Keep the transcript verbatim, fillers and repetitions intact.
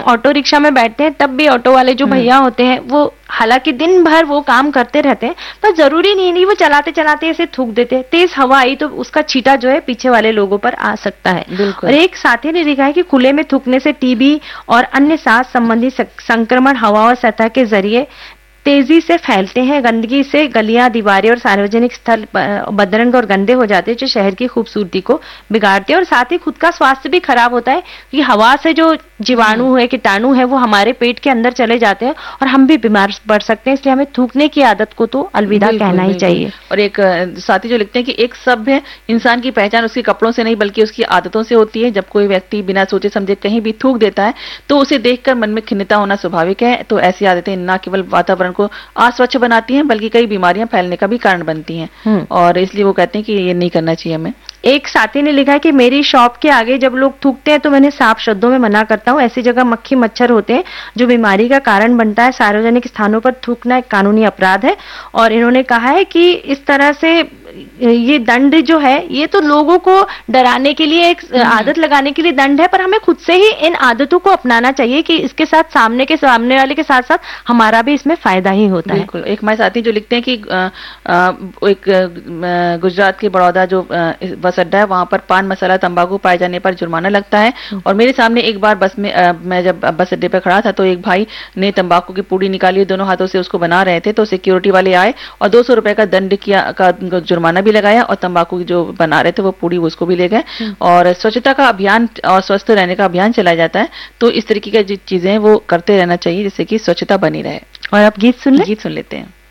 Auto rickshaw में बैठते हैं तब भी ऑटो वाले जो भैया होते हैं वो हालांकि दिन भर वो काम करते रहते हैं, पर जरूरी नहीं नहीं वो चलाते चलाते ऐसे थूक देते हैं। तेज हवा आई तो उसका छींटा जो है पीछे वाले लोगों पर आ सकता है। और एक साथी ने लिखा है कि खुले में थूकने से टीबी और अन्य सांस संबंधी संक्रमण हवा और सतह के जरिए तेजी से फैलते हैं। गंदगी से गलियां, दीवारें और सार्वजनिक स्थल बदरंग और गंदे हो जाते हैं, जो शहर की खूबसूरती को बिगाड़ते हैं। और साथ ही खुद का स्वास्थ्य भी खराब होता है कि हवा से जो जीवाणु है, कीटाणु है, वो हमारे पेट के अंदर चले जाते हैं और हम भी बीमार पड़ सकते हैं। इसलिए हमें थूकने की आदत को तो अलविदा कहना ही चाहिए। और एक साथी जो लिखते हैं कि एक सभ्य इंसान की पहचान उसके कपड़ों से नहीं बल्कि उसकी आदतों से होती है। जब कोई व्यक्ति बिना सोचे समझे कहीं भी थूक देता है तो उसे देखकर मन में खिन्नता होना स्वाभाविक है। तो ऐसी आदतें न केवल वातावरण को अस्वच्छ बनाती हैं बल्कि कई बीमारियां फैलने का भी कारण बनती हैं, और इसलिए वो कहते हैं कि ये नहीं करना चाहिए हमें। एक साथी ने लिखा है कि मेरी शॉप के आगे जब लोग थूकते हैं तो मैंने साफ शब्दों में मना करता हूँ। ऐसी जगह मक्खी मच्छर होते हैं जो बीमारी का कारण बनता है। सार्वजनिक स्थानों पर थूकना एक कानूनी अपराध है। और इन्होंने कहा है कि इस तरह से ये दंड जो है ये तो लोगों को डराने के लिए, एक आदत लगाने के लिए दंड है, पर हमें खुद से ही इन आदतों को अपनाना चाहिए कि इसके साथ सामने के सामने वाले के साथ साथ हमारा भी इसमें फायदा ही होता है। बिल्कुल। एक हमारे साथी जो लिखते हैं कि आ, आ, एक आ, गुजरात के बड़ौदा जो बस अड्डा है वहां पर पान मसाला तंबाकू पाए जाने पर जुर्माना लगता है। और मेरे सामने एक बार बस में आ, मैं जब बस अड्डे पर खड़ा था तो एक भाई ने तंबाकू की पूड़ी निकाली, दोनों हाथों से उसको बना रहे थे, तो सिक्योरिटी वाले आए और दो सौ रुपए का दंड किया का जुर्माना भी लगाया और तंबाकू जो बना रहे थे वो पूड़ी उसको भी ले गए। और स्वच्छता का अभियान और स्वस्थ रहने का अभियान चलाया जाता है, तो इस तरीके की चीजें वो करते रहना चाहिए जिससे कि स्वच्छता बनी रहे। और आप गीत सुन ले गीत सुन लेते हैं।